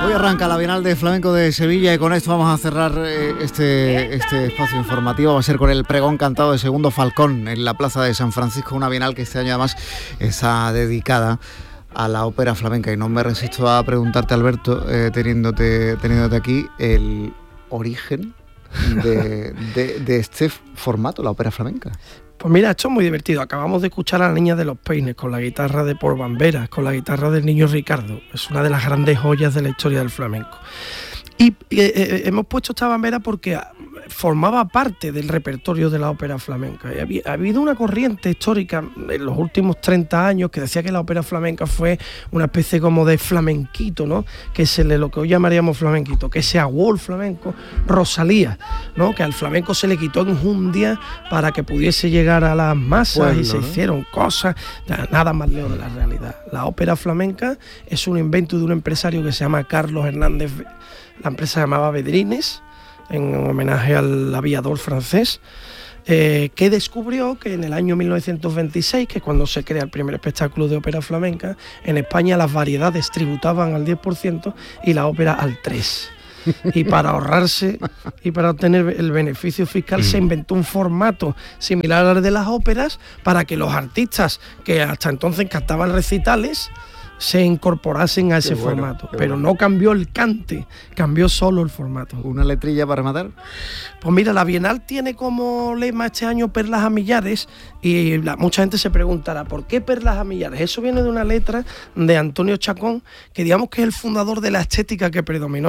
Hoy arranca la Bienal de Flamenco de Sevilla y con esto vamos a cerrar este espacio informativo. Va a ser con el pregón cantado de Segundo Falcón en la Plaza de San Francisco, una Bienal que este año además está dedicada a la ópera flamenca. Y no me resisto a preguntarte, Alberto, teniéndote aquí, el origen de este formato, la ópera flamenca. Pues mira, esto es muy divertido. Acabamos de escuchar a la Niña de los Peines con la guitarra de Por Bamberas, con la guitarra del Niño Ricardo. Es una de las grandes joyas de la historia del flamenco. Y hemos puesto esta bambera porque formaba parte del repertorio de la ópera flamenca. Y ha habido una corriente histórica en los últimos 30 años que decía que la ópera flamenca fue una especie como de flamenquito, ¿no? Lo que hoy llamaríamos flamenquito, que se aguó el flamenco, Rosalía, ¿no? Que al flamenco se le quitó enjundia para que pudiese llegar a las masas, y se hicieron cosas, nada más lejos de la realidad. La ópera flamenca es un invento de un empresario que se llama Carlos Hernández. La empresa se llamaba Vedrines, en homenaje al aviador francés, que descubrió que en el año 1926, que es cuando se crea el primer espectáculo de ópera flamenca, en España las variedades tributaban al 10% y la ópera al 3%. Y para ahorrarse y para obtener el beneficio fiscal se inventó un formato similar al de las óperas para que los artistas que hasta entonces cantaban recitales se incorporasen a ese formato. Pero no cambió el cante, cambió solo el formato. ¿Una letrilla para rematar? Pues mira, la Bienal tiene como lema este año Perlas a Millares, y mucha gente se preguntará, ¿por qué Perlas a Millares? Eso viene de una letra de Antonio Chacón, que digamos que es el fundador de la estética que predominó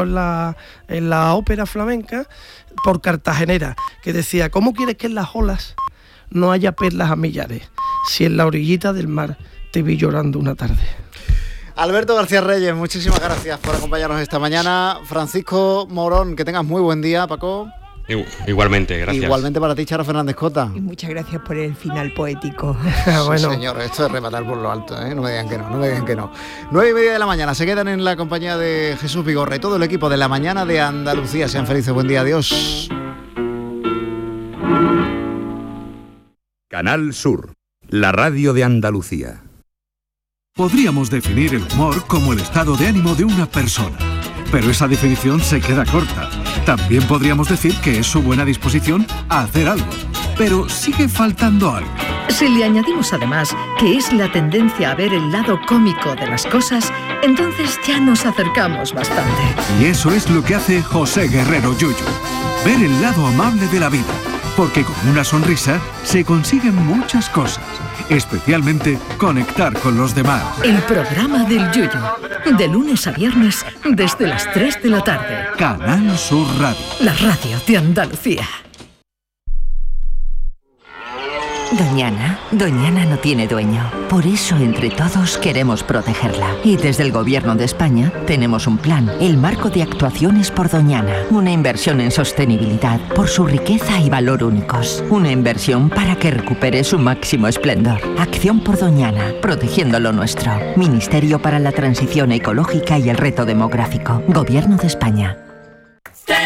en la ópera flamenca por cartagenera, que decía, ¿cómo quieres que en las olas no haya perlas a millares, si en la orillita del mar te vi llorando una tarde? Alberto García Reyes, muchísimas gracias por acompañarnos esta mañana. Francisco Morón, que tengas muy buen día, Paco. Igualmente, gracias. Igualmente para ti, Charo Fernández Cota. Y muchas gracias por el final poético. Bueno, sí, señor, esto es rematar por lo alto, ¿eh? No me digan que no. 9:30 de la mañana, se quedan en la compañía de Jesús Vigorra y todo el equipo de La Mañana de Andalucía. Sean felices, buen día, adiós. Canal Sur, la radio de Andalucía. Podríamos definir el humor como el estado de ánimo de una persona, pero esa definición se queda corta. También podríamos decir que es su buena disposición a hacer algo, pero sigue faltando algo. Si le añadimos además que es la tendencia a ver el lado cómico de las cosas, entonces ya nos acercamos bastante. Y eso es lo que hace José Guerrero Yuyu, ver el lado amable de la vida, porque con una sonrisa se consiguen muchas cosas. Especialmente conectar con los demás. El programa del Yuyu, de lunes a viernes desde las 3 de la tarde. Canal Sur Radio, la radio de Andalucía. Doñana no tiene dueño. Por eso, entre todos, queremos protegerla. Y desde el Gobierno de España tenemos un plan, el Marco de Actuaciones por Doñana. Una inversión en sostenibilidad por su riqueza y valor únicos. Una inversión para que recupere su máximo esplendor. Acción por Doñana, protegiendo lo nuestro. Ministerio para la Transición Ecológica y el Reto Demográfico. Gobierno de España.